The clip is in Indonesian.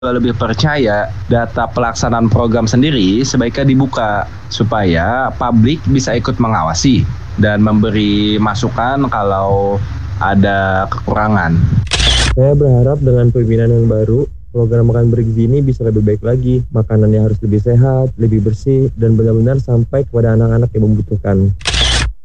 lebih percaya, data pelaksanaan program sendiri sebaiknya dibuka supaya publik bisa ikut mengawasi dan memberi masukan kalau ada kekurangan. Saya berharap dengan pimpinan yang baru, program makan bergizi ini bisa lebih baik lagi. Makanannya harus lebih sehat, lebih bersih, dan benar-benar sampai kepada anak-anak yang membutuhkan.